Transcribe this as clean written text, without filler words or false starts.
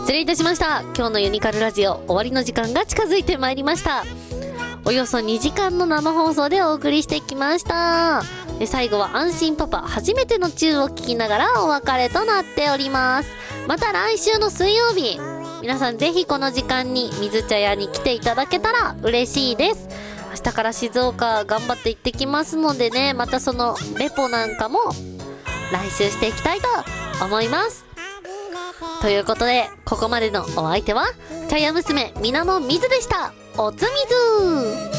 失礼いたしました。今日のユニカルラジオ終わりの時間が近づいてまいりました。およそ2時間の生放送でお送りしてきました。最後は安心パパ初めてのチューを聞きながらお別れとなっております。また来週の水曜日、皆さんぜひこの時間に水茶屋に来ていただけたら嬉しいです。明日から静岡頑張って行ってきますのでね、またそのレポなんかも来週していきたいと思います。ということで、ここまでのお相手は茶屋娘みなもみずでした。おつみずー。